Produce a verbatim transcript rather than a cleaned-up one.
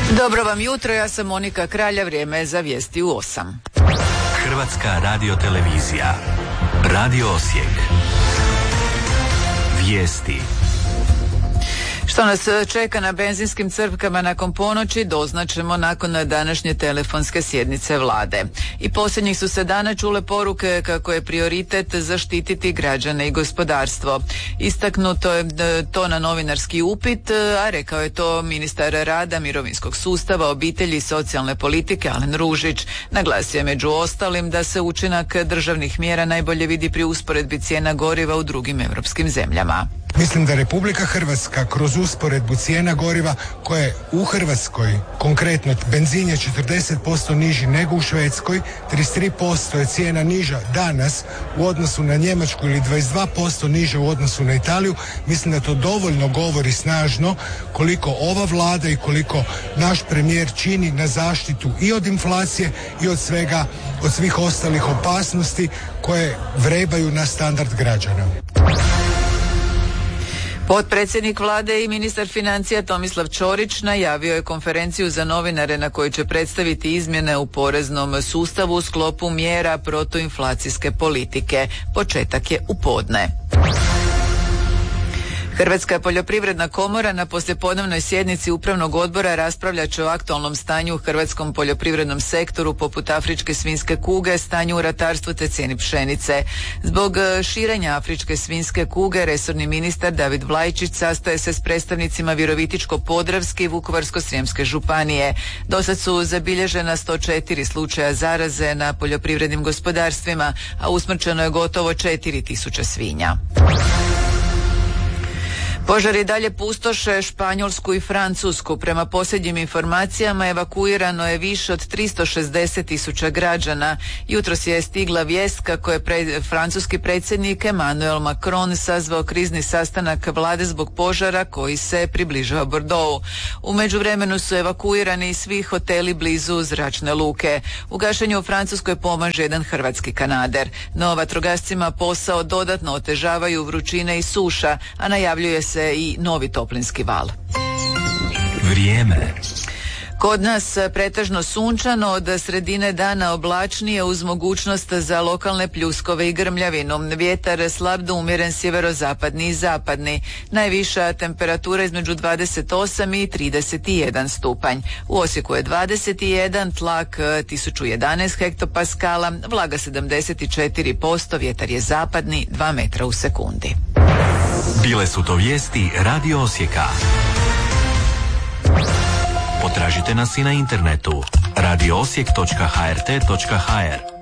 Dobro vam jutro, ja sam Monika Kralja, vrijeme je za vijesti u osam. Hrvatska radiotelevizija, Radio Osijek. Vijesti. Što nas čeka na benzinskim crpkama nakon ponoći doznačemo nakon današnje telefonske sjednice vlade. I posljednjih su se dana čule poruke kako je prioritet zaštititi građane i gospodarstvo. Istaknuto je to na novinarski upit, a rekao je to ministar rada, mirovinskog sustava, obitelji i socijalne politike Alen Ružić. Naglasio je među ostalim da se učinak državnih mjera najbolje vidi pri usporedbi cijena goriva u drugim europskim zemljama. Mislim da Republika Hrvatska kroz usporedbu cijena goriva koje u Hrvatskoj, konkretno benzin je četrdeset posto niži nego u Švedskoj, trideset tri posto je cijena niža danas u odnosu na Njemačku ili dvadeset dva posto niže u odnosu na Italiju. Mislim da to dovoljno govori snažno koliko ova vlada i koliko naš premijer čini na zaštitu i od inflacije i od svega, od svih ostalih opasnosti koje vrebaju na standard građana. Potpredsjednik vlade i ministar financija Tomislav Ćorić najavio je konferenciju za novinare na kojoj će predstaviti izmjene u poreznom sustavu u sklopu mjera protuinflacijske politike. Početak je u podne. Hrvatska poljoprivredna komora na poslijepodnevnoj sjednici upravnog odbora raspravljat će o aktualnom stanju u hrvatskom poljoprivrednom sektoru poput afričke svinjske kuge, stanju u ratarstvu te cijeni pšenice. Zbog širenja afričke svinjske kuge resorni ministar David Vlajčić sastaje se s predstavnicima Virovitičko-podravske i Vukovarsko-srijemske županije. Dosad su zabilježena sto četiri slučaja zaraze na poljoprivrednim gospodarstvima, a usmrćeno je gotovo četiri tisuće svinja. Požari dalje pustoše Španjolsku i Francusku. Prema posljednjim informacijama evakuirano je više od tristo šezdeset tisuća građana. Jutros je stigla vijest kako je pre, francuski predsjednik Emmanuel Macron sazvao krizni sastanak vlade zbog požara koji se približava Bordeauxu. U međuvremenu su evakuirani svi hoteli blizu zračne luke. U gašenju u Francuskoj pomaže jedan hrvatski kanader. No vatrogascima posao dodatno otežavaju vrućine i suša, a najavljuje se i novi toplinski val. Vrijeme. Kod nas pretežno sunčano, od sredine dana oblačnije uz mogućnost za lokalne pljuskove i grmljavinu. Vjetar slab do umjeren sjeverozapadni i zapadni. Najviša temperatura između dvadeset osam i trideset jedan stupanj. U Osijeku je dvadeset jedan, tlak tisuću jedanaest hektopaskala, vlaga sedamdeset četiri posto, vjetar je zapadni, dva metra u sekundi. Bile su to vijesti Radio Osijeka. Potražite nas i na internetu radio osijek točka h r t točka h r.